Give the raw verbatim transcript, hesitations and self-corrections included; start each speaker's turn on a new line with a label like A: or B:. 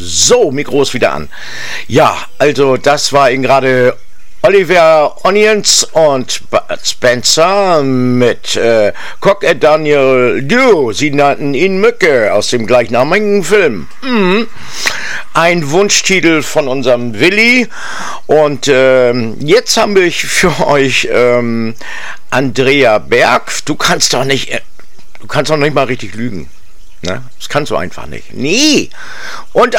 A: So, Mikro ist wieder an. Ja, also das war eben gerade Oliver Onions und Bud Spencer mit äh, Cock and Daniel Duo. Sie nannten ihn Mücke aus dem gleichnamigen Film. Mhm. Ein Wunschtitel von unserem Willi. Und ähm, jetzt habe ich für euch ähm, Andrea Berg. Du kannst doch nicht, du kannst doch nicht mal richtig lügen. Ne? Das kannst du einfach nicht. Nee. Und